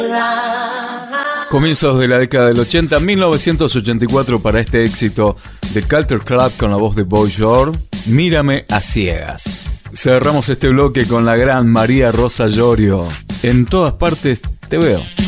Comienzos de la década del 80, 1984 para este éxito de Culture Club con la voz de Boy George, Mírame a ciegas. Cerramos este bloque con la gran María Rosa Llorio. En todas partes te veo.